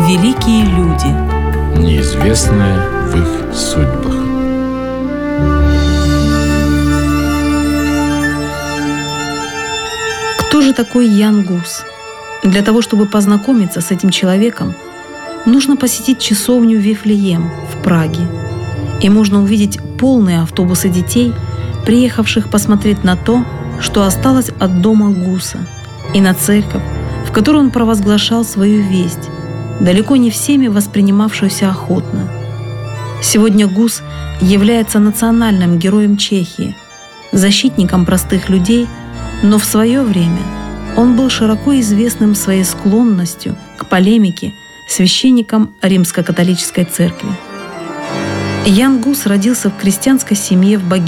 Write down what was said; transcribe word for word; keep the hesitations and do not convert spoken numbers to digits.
Великие люди. Неизвестное в их судьбах. Кто же такой Ян Гус? Для того, чтобы познакомиться с этим человеком, нужно посетить часовню Вифлеем в Праге. И можно увидеть полные автобусы детей, приехавших посмотреть на то, что осталось от дома Гуса, и на церковь, в которой он провозглашал свою весть, далеко не всеми воспринимавшуюся охотно. Сегодня Гус является национальным героем Чехии, защитником простых людей, но в свое время он был широко известным своей склонностью к полемике священником Римско-католической церкви. Ян Гус родился в крестьянской семье в Богемии.